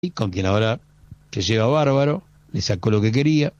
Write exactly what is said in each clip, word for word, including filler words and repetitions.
con quien ahora se lleva bárbaro, le sacó lo que quería,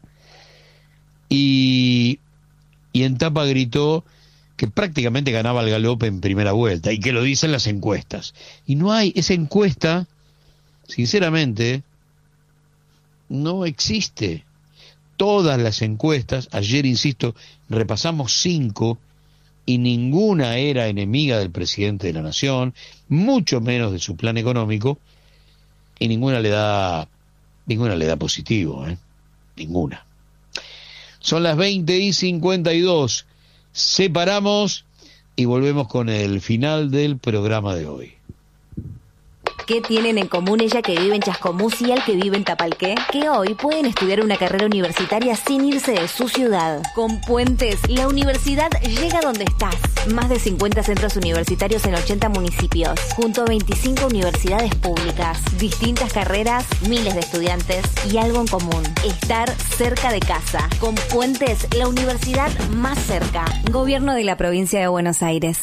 y, y en tapa gritó que prácticamente ganaba el galope en primera vuelta, y que lo dicen las encuestas. Y no hay, esa encuesta, sinceramente, no existe. Todas las encuestas, ayer, insisto, repasamos cinco, y ninguna era enemiga del presidente de la nación, mucho menos de su plan económico, y ninguna le da, ninguna le da positivo, ¿eh? Ninguna. Son las veinte y cincuenta y dos, separamos y volvemos con el final del programa de hoy. ¿Qué tienen en común ella que vive en Chascomús y el que vive en Tapalqué? Que hoy pueden estudiar una carrera universitaria sin irse de su ciudad. Con Puentes, la universidad llega donde estás. Más de cincuenta centros universitarios en ochenta municipios, junto a veinticinco universidades públicas. Distintas carreras, miles de estudiantes y algo en común: estar cerca de casa. Con Puentes, la universidad más cerca. Gobierno de la Provincia de Buenos Aires.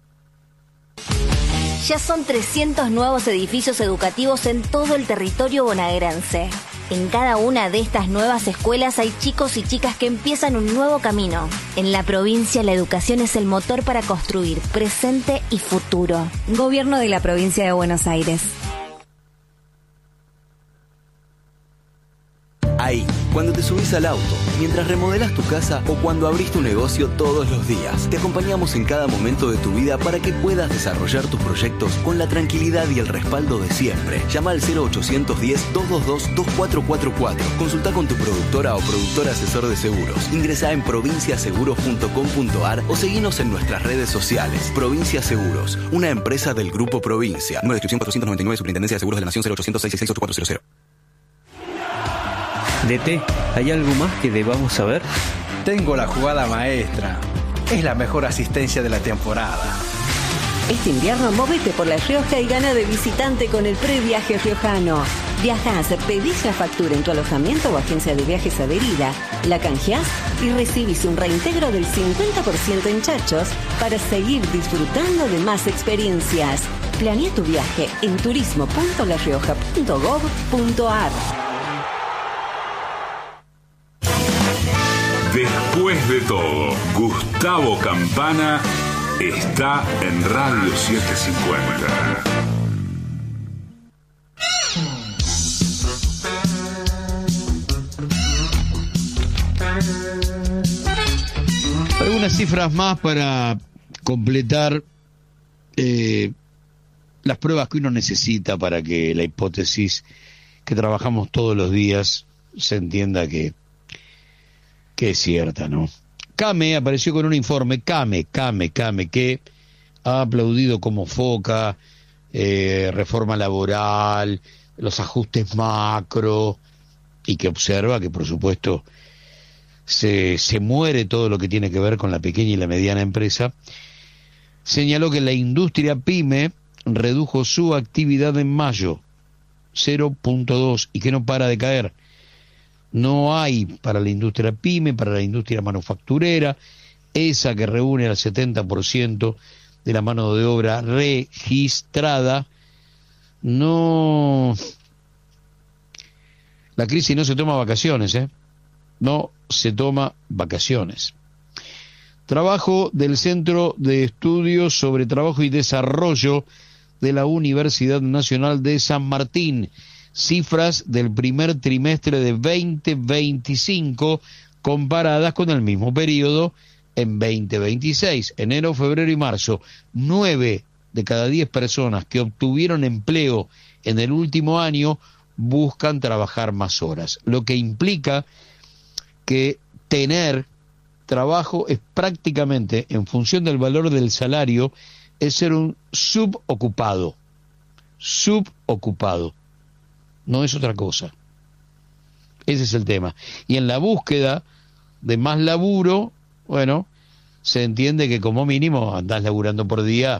Ya son trescientos nuevos edificios educativos en todo el territorio bonaerense. En cada una de estas nuevas escuelas hay chicos y chicas que empiezan un nuevo camino. En la provincia, la educación es el motor para construir presente y futuro. Gobierno de la Provincia de Buenos Aires. Ahí, cuando te subís al auto, mientras remodelás tu casa o cuando abrís tu negocio todos los días, te acompañamos en cada momento de tu vida para que puedas desarrollar tus proyectos con la tranquilidad y el respaldo de siempre. Llama al cero ochocientos diez, doscientos veintidós, veinticuatro cuarenta y cuatro. Consulta con tu productora o productor asesor de seguros. Ingresá en provincia seguros punto com punto ar o seguinos en nuestras redes sociales. Provincia Seguros, una empresa del Grupo Provincia. Número de inscripción cuatrocientos noventa y nueve, Superintendencia de Seguros de la Nación, cero ochocientos seis seis seis ocho cuatro cero cero. D T, ¿hay algo más que debamos saber? Tengo la jugada maestra. Es la mejor asistencia de la temporada. Este invierno móvete por La Rioja y gana de visitante con el previaje riojano. Viajás, pedís la factura en tu alojamiento o agencia de viajes adherida, la canjeás y recibís un reintegro del cincuenta por ciento en chachos para seguir disfrutando de más experiencias. Planea tu viaje en turismo punto la rioja punto gob punto ar. Después de todo, Gustavo Campana está en Radio setecientos cincuenta. Algunas cifras más para completar eh, las pruebas que uno necesita para que la hipótesis que trabajamos todos los días se entienda que que es cierta, ¿no? CAME apareció con un informe, CAME, CAME, CAME, que ha aplaudido como foca, eh, reforma laboral, los ajustes macro, y que observa que, por supuesto, se, se muere todo lo que tiene que ver con la pequeña y la mediana empresa. Señaló que la industria PYME redujo su actividad en mayo, cero punto dos, y que no para de caer. No hay para la industria PYME, para la industria manufacturera, esa que reúne al setenta por ciento de la mano de obra registrada. No, la crisis no se toma vacaciones, ¿eh? No se toma vacaciones. Trabajo del Centro de Estudios sobre Trabajo y Desarrollo de la Universidad Nacional de San Martín. Cifras del primer trimestre de veinte veinticinco comparadas con el mismo periodo en veinte veintiséis, enero, febrero y marzo. Nueve de cada diez personas que obtuvieron empleo en el último año buscan trabajar más horas, lo que implica que tener trabajo es prácticamente, en función del valor del salario, es ser un subocupado, subocupado. No es otra cosa. Ese es el tema. Y en la búsqueda de más laburo, bueno, se entiende que como mínimo andás laburando por día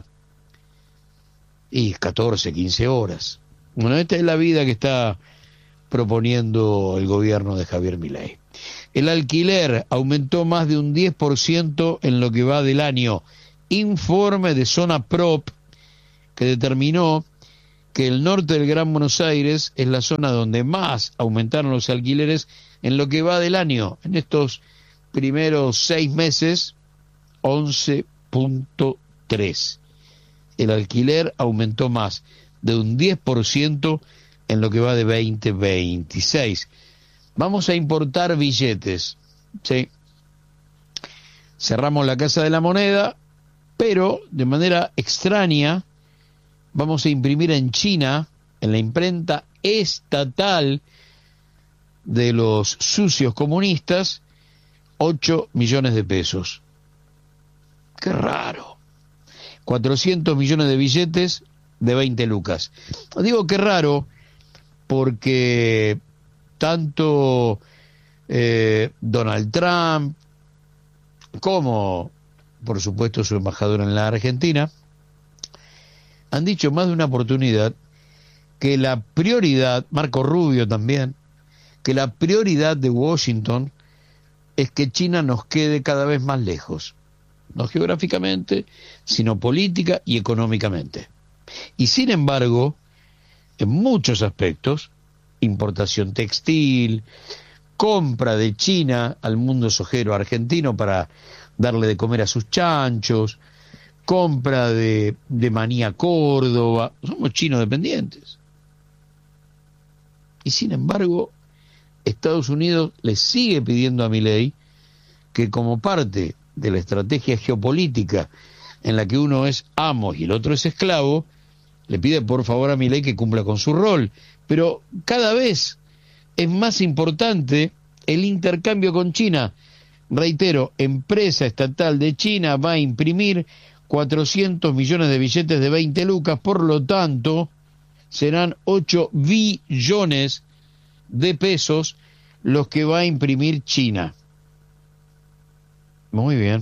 y catorce, quince horas. Bueno, esta es la vida que está proponiendo el gobierno de Javier Milei. El alquiler aumentó más de un diez por ciento en lo que va del año. Informe de Zona Prop que determinó que el norte del Gran Buenos Aires es la zona donde más aumentaron los alquileres en lo que va del año. En estos primeros seis meses, once punto tres. El alquiler aumentó más de un diez por ciento en lo que va de veinte veintiséis. Vamos a importar billetes, ¿sí? Cerramos la Casa de la Moneda, pero de manera extraña vamos a imprimir en China, en la imprenta estatal de los sucios comunistas, ocho millones de pesos. Qué raro. cuatrocientos millones de billetes de veinte lucas. Digo qué raro porque tanto eh, Donald Trump como, por supuesto, su embajador en la Argentina han dicho más de una oportunidad que la prioridad, Marco Rubio también, que la prioridad de Washington es que China nos quede cada vez más lejos, no geográficamente, sino política y económicamente. Y sin embargo, en muchos aspectos, importación textil, compra de China al mundo sojero argentino para darle de comer a sus chanchos, compra de, de maní a Córdoba, somos chinos dependientes. Y sin embargo, Estados Unidos le sigue pidiendo a Milei que como parte de la estrategia geopolítica en la que uno es amo y el otro es esclavo, le pide por favor a Milei que cumpla con su rol. Pero cada vez es más importante el intercambio con China. Reitero, empresa estatal de China va a imprimir cuatrocientos millones de billetes de veinte lucas, por lo tanto, serán ocho billones de pesos los que va a imprimir China. Muy bien.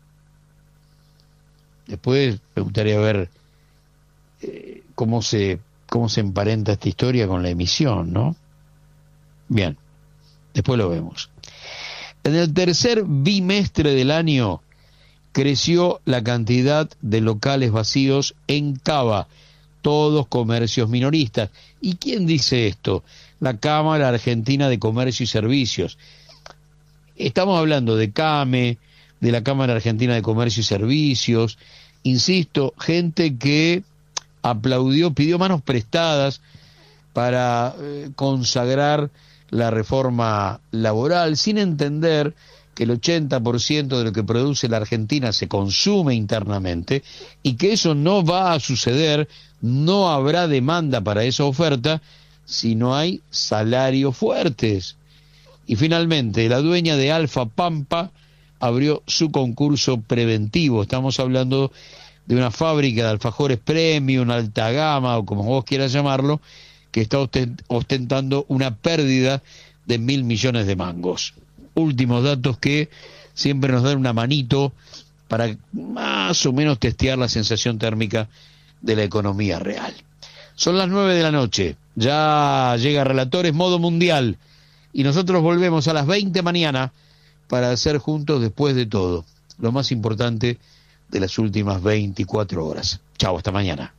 Después me gustaría ver eh, cómo se cómo se emparenta esta historia con la emisión, ¿no? Bien, después lo vemos. En el tercer bimestre del año creció la cantidad de locales vacíos en Cava, todos comercios minoristas. ¿Y quién dice esto? La Cámara Argentina de Comercio y Servicios. Estamos hablando de CAME, de la Cámara Argentina de Comercio y Servicios, insisto, gente que aplaudió, pidió manos prestadas para eh, consagrar la reforma laboral, sin entender que el ochenta por ciento de lo que produce la Argentina se consume internamente y que eso no va a suceder, no habrá demanda para esa oferta si no hay salarios fuertes. Y finalmente, la dueña de Alfa Pampa abrió su concurso preventivo. Estamos hablando de una fábrica de alfajores premium, alta gama o como vos quieras llamarlo, que está ostentando una pérdida de mil millones de mangos. Últimos datos que siempre nos dan una manito para más o menos testear la sensación térmica de la economía real. Son las nueve de la noche, ya llega Relatores Modo Mundial y nosotros volvemos a las veinte mañana para hacer juntos, después de todo, lo más importante de las últimas veinticuatro horas. Chao, hasta mañana.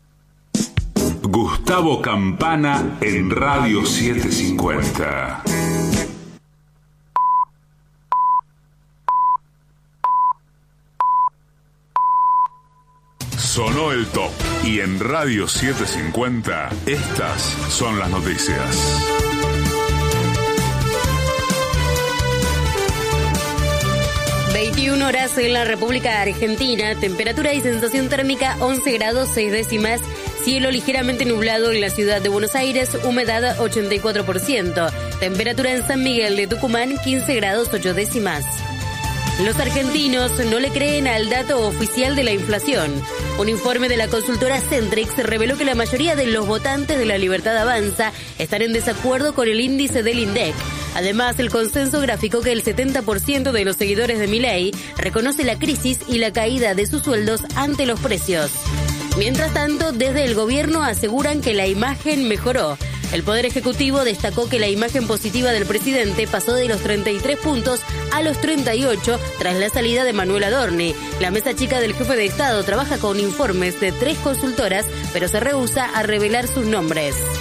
Gustavo Campana en Radio setecientos cincuenta. Sonó el top y en Radio setecientos cincuenta estas son las noticias. veintiuna horas en la República Argentina, temperatura y sensación térmica once grados seis décimas, cielo ligeramente nublado en la ciudad de Buenos Aires, humedad ochenta y cuatro por ciento, temperatura en San Miguel de Tucumán quince grados ocho décimas. Los argentinos no le creen al dato oficial de la inflación. Un informe de la consultora Centrix reveló que la mayoría de los votantes de La Libertad Avanza están en desacuerdo con el índice del INDEC. Además, el consenso gráfico que el setenta por ciento de los seguidores de Milei reconoce la crisis y la caída de sus sueldos ante los precios. Mientras tanto, desde el gobierno aseguran que la imagen mejoró. El Poder Ejecutivo destacó que la imagen positiva del presidente pasó de los treinta y tres puntos a los treinta y ocho tras la salida de Manuel Adorni. La mesa chica del jefe de Estado trabaja con informes de tres consultoras, pero se rehúsa a revelar sus nombres.